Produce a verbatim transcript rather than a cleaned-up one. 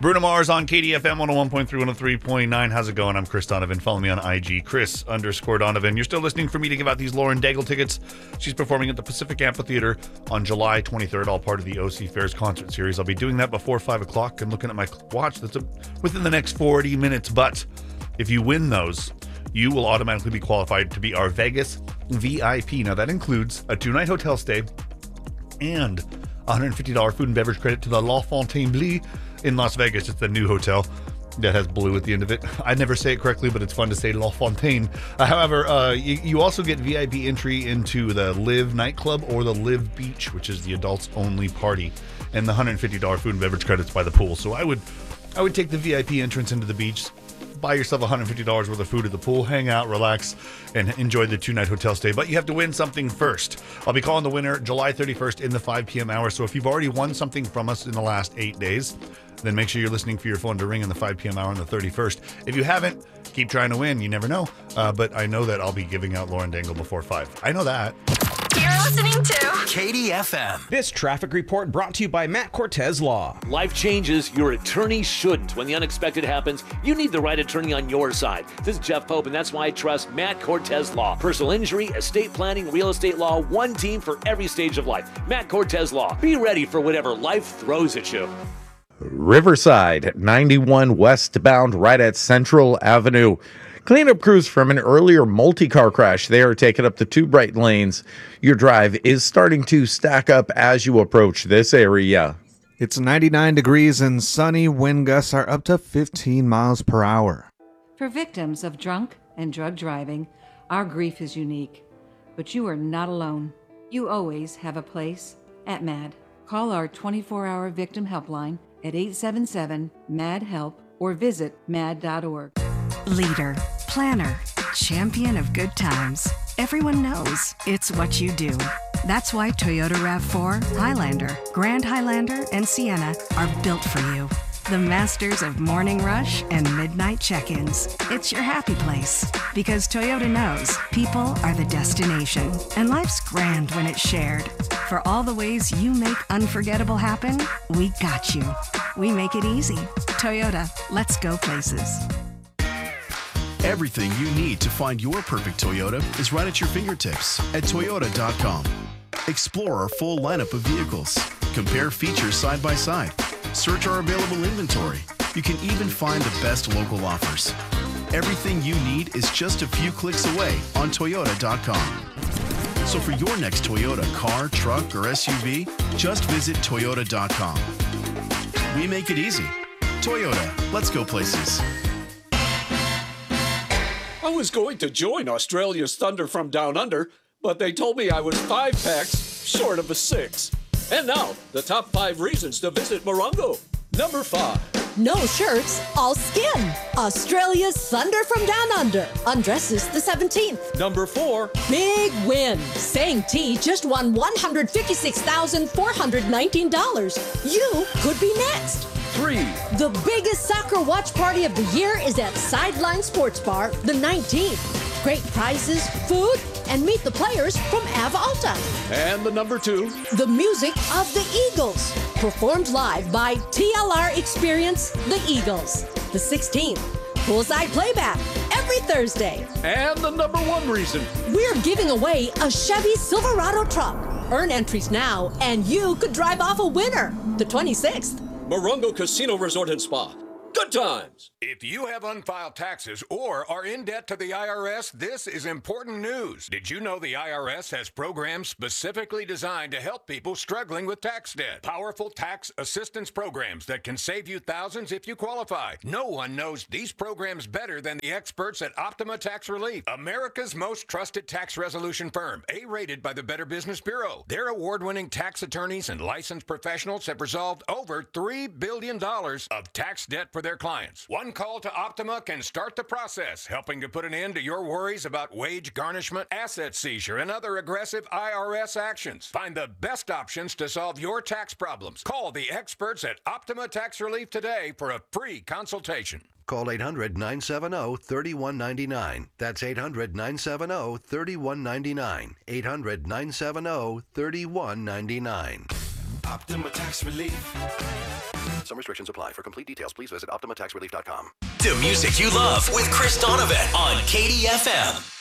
Bruno Mars on K D F M one oh one point three, one oh three point nine. How's it going? I'm Chris Donovan. Follow me on I G, Chris underscore Donovan. You're still listening for me to give out these Lauren Daigle tickets. She's performing at the Pacific Amphitheater on July twenty-third, all part of the O C Fairs concert series. I'll be doing that before five o'clock and looking at my watch. That's a, within the next forty minutes. But if you win those, you will automatically be qualified to be our Vegas V I P. Now, that includes a two-night hotel stay and a one hundred fifty dollars food and beverage credit to the La Fontaine Bleue in Las Vegas. It's the new hotel that has blue at the end of it. I never say it correctly, but it's fun to say La Fontaine. Uh, however, uh, you, you also get V I P entry into the Live nightclub or the Live Beach, which is the adults only party, and the one hundred fifty dollars food and beverage credits by the pool. So I would, I would take the V I P entrance into the beach, buy yourself one hundred fifty dollars worth of food at the pool, hang out, relax, and enjoy the two-night hotel stay. But you have to win something first. I'll be calling the winner July thirty-first in the five p.m. hour. So if you've already won something from us in the last eight days, then make sure you're listening for your phone to ring in the five p.m. hour on the thirty-first. If you haven't, keep trying to win. You never know. Uh, but I know that I'll be giving out Lauren Daigle before five. I know that. You're listening to K D F M. This traffic report brought to you by Matt Cortez Law. Life changes, your attorney shouldn't. When the unexpected happens, you need the right attorney on your side. This is Jeff Pope, and that's why I trust Matt Cortez Law. Personal injury, estate planning, real estate law, one team for every stage of life. Matt Cortez Law. Be ready for whatever life throws at you. Riverside, ninety-one westbound, right at Central Avenue. Cleanup crews from an earlier multi-car crash. They are taking up the two right lanes. Your drive is starting to stack up as you approach this area. It's ninety-nine degrees and sunny. Wind gusts are up to fifteen miles per hour. For victims of drunk and drug driving, our grief is unique. But you are not alone. You always have a place at MAD. Call our twenty-four hour victim helpline at eight seven seven, M A D, HELP or visit mad dot org. Leader, planner, champion of good times. Everyone knows it's what you do. That's why Toyota RAV four, Highlander, Grand Highlander, and Sienna are built for you. The masters of morning rush and midnight check-ins. It's your happy place. Because Toyota knows people are the destination. And life's grand when it's shared. For all the ways you make unforgettable happen, we got you. We make it easy. Toyota, let's go places. Everything you need to find your perfect Toyota is right at your fingertips at Toyota dot com. Explore our full lineup of vehicles. Compare features side by side. Search our available inventory. You can even find the best local offers. Everything you need is just a few clicks away on Toyota dot com. So for your next Toyota car, truck, or S U V, just visit Toyota dot com. We make it easy. Toyota, let's go places. I was going to join Australia's Thunder from Down Under, but they told me I was five packs short of a six. And now, the top five reasons to visit Morongo. Number five. No shirts, all skin. Australia's Thunder from Down Under. Undresses the seventeenth. Number four. Big win. Sang T just won one hundred fifty-six thousand four hundred nineteen dollars. You could be next. Three. The biggest soccer watch party of the year is at Sideline Sports Bar, the nineteenth. Great prizes, food, and meet the players from Ava Alta. And the number two. The music of the Eagles, performed live by T L R Experience, the Eagles. The sixteenth. Poolside playback every Thursday. And the number one reason. We're giving away a Chevy Silverado truck. Earn entries now, and you could drive off a winner. The twenty-sixth. Morongo Casino Resort and Spa. Good times. If you have unfiled taxes or are in debt to the I R S, this is important news. Did you know the I R S has programs specifically designed to help people struggling with tax debt? Powerful tax assistance programs that can save you thousands if you qualify. No one knows these programs better than the experts at Optima Tax Relief, America's most trusted tax resolution firm, A-rated by the Better Business Bureau. Their award-winning tax attorneys and licensed professionals have resolved over three billion dollars of tax debt for their clients. One call to Optima can start the process, helping to put an end to your worries about wage garnishment, asset seizure, and other aggressive I R S actions. Find the best options to solve your tax problems. Call the experts at Optima Tax Relief today for a free consultation. Call eight hundred, nine seven zero, three one nine nine. That's eight hundred, nine seven zero, three one nine nine. eight hundred, nine seven zero, three one nine nine. Optima Tax Relief. Some restrictions apply. For complete details, please visit Optima Tax Relief dot com. The music you love with Chris Donovan on K D F M.